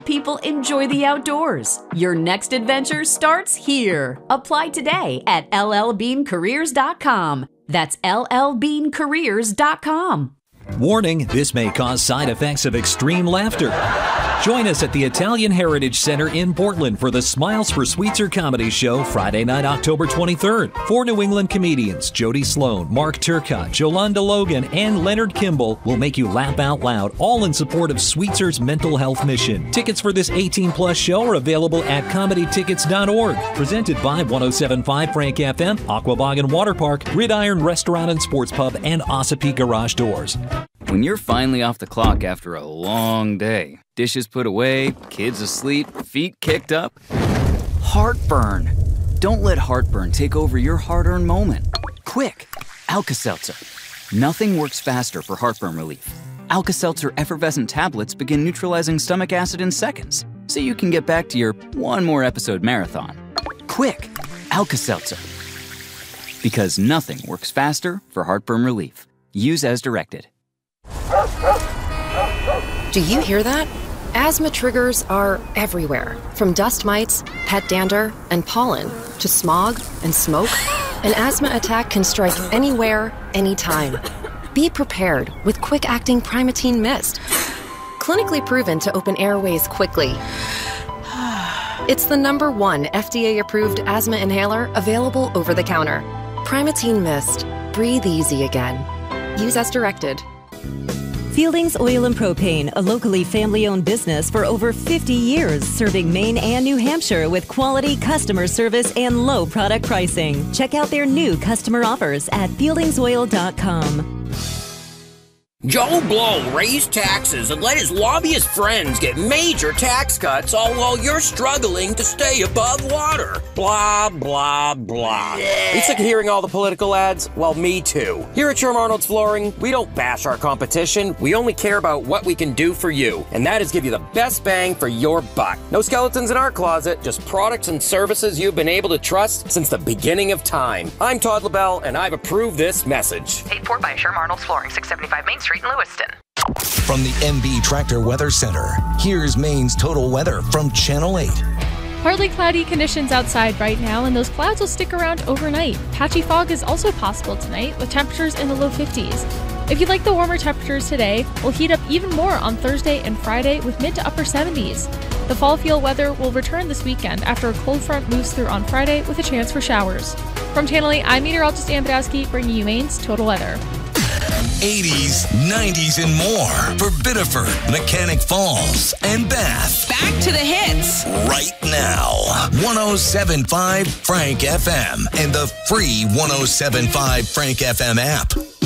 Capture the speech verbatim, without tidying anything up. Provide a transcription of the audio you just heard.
People enjoy the outdoors. Your next adventure starts here. Apply today at L L Bean Careers dot com. That's L L Bean Careers dot com. Warning, this may cause side effects of extreme laughter. Join us at the Italian Heritage Center in Portland for the Smiles for Sweetser Comedy Show Friday night, October twenty-third. Four New England comedians, Jody Sloan, Mark Turcott, Jolanda Logan, and Leonard Kimball will make you laugh out loud, all in support of Sweetser's mental health mission. Tickets for this eighteen plus show are available at comedy tickets dot org. Presented by one oh seven point five Frank F M, Aquabog Water Park, Gridiron Restaurant and Sports Pub, and Ossipee Garage Doors. When you're finally off the clock after a long day, dishes put away, kids asleep, feet kicked up, heartburn. Don't let heartburn take over your hard-earned moment. Quick, Alka-Seltzer. Nothing works faster for heartburn relief. Alka-Seltzer effervescent tablets begin neutralizing stomach acid in seconds, so you can get back to your one more episode marathon. Quick, Alka-Seltzer. Because nothing works faster for heartburn relief. Use as directed. Do you hear that? Asthma triggers are everywhere, from dust mites, pet dander, and pollen, to smog and smoke. An asthma attack can strike anywhere, anytime. Be prepared with quick-acting Primatene Mist. Clinically proven to open airways quickly. It's the number one F D A-approved asthma inhaler available over the counter. Primatene Mist. Breathe easy again. Use as directed. Fieldings Oil and Propane, a locally family-owned business for over fifty years, serving Maine and New Hampshire with quality customer service and low product pricing. Check out their new customer offers at fieldings oil dot com. Joe Blow raised taxes and let his lobbyist friends get major tax cuts, all while you're struggling to stay above water. Blah, blah, blah. You sick of hearing all the political ads? Well, me too. Here at Sherm Arnold's Flooring, we don't bash our competition. We only care about what we can do for you, and that is give you the best bang for your buck. No skeletons in our closet, just products and services you've been able to trust since the beginning of time. I'm Todd LaBelle, and I've approved this message. Paid for by Sherm Arnold's Flooring, six seventy-five Main Street in Lewiston. From the M B Tractor Weather Center, here's Maine's total weather from Channel eight. Partly cloudy conditions outside right now, and those clouds will stick around overnight. Patchy fog is also possible tonight, with temperatures in the low fifties. If you'd like the warmer temperatures today, we'll heat up even more on Thursday and Friday with mid to upper seventies. The fall feel weather will return this weekend after a cold front moves through on Friday with a chance for showers. From Channel eight, I'm meteorologist Ann Badowski, bringing you Maine's total weather. eighties, nineties, and more for Biddeford, Mechanic Falls, and Bath. Back to the hits. Right now. one oh seven point five Frank F M and the free one oh seven point five Frank F M app.